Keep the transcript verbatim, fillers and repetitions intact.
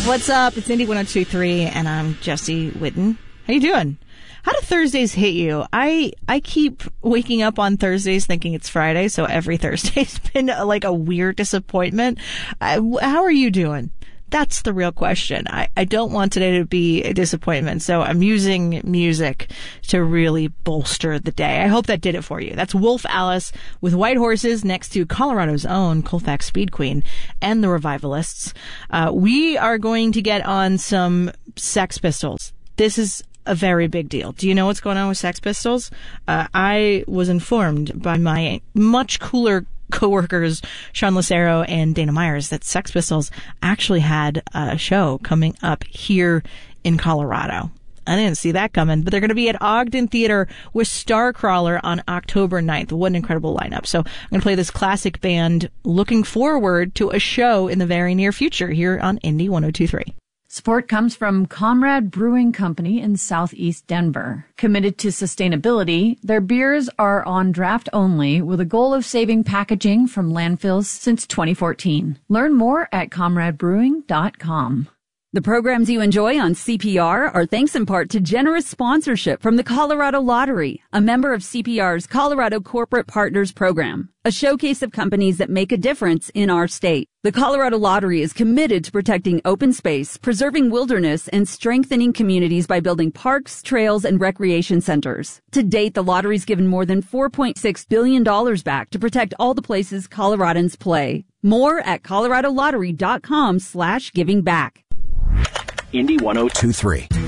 What's up? It's Indy one oh two point three, and I'm Jesse Whitten. How you doing? How do Thursdays hit you? I I keep waking up on Thursdays thinking it's Friday, so every Thursday's been uh, like a weird disappointment. I, how are you doing? That's the real question. I, I don't want today to be a disappointment, so I'm using music to really bolster the day. I hope that did it for you. That's Wolf Alice with White Horses next to Colorado's own Colfax Speed Queen and the Revivalists. Uh, we are going to get on some Sex Pistols. This is a very big deal. Do you know what's going on with Sex Pistols? Uh, I was informed by my much cooler co-workers Sean Lucero and Dana Myers that Sex Pistols actually had a show coming up here in Colorado. I didn't see that coming, but they're going to be at Ogden Theater with Starcrawler on October ninth. What an incredible lineup. So I'm going to play this classic band looking forward to a show in the very near future here on Indy one oh two point three. Support comes from Comrade Brewing Company in Southeast Denver. Committed to sustainability, their beers are on draft only with a goal of saving packaging from landfills since twenty fourteen. Learn more at comrade brewing dot com. The programs you enjoy on C P R are thanks in part to generous sponsorship from the Colorado Lottery, a member of C P R's Colorado Corporate Partners Program, a showcase of companies that make a difference in our state. The Colorado Lottery is committed to protecting open space, preserving wilderness, and strengthening communities by building parks, trails, and recreation centers. To date, the lottery's given more than four point six billion dollars back to protect all the places Coloradans play. More at colorado lottery dot com slash giving back. Indy one oh two point three.